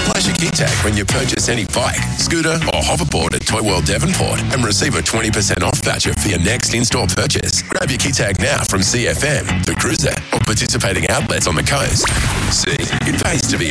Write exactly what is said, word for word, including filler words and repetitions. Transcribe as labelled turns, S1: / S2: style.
S1: Flash your key tag when you purchase any bike, scooter or hoverboard at Toy World Devonport and receive a twenty percent off voucher for your next in-store purchase. Grab your key tag now from C F M, The Cruiser or participating outlets on the coast. See, it pays to be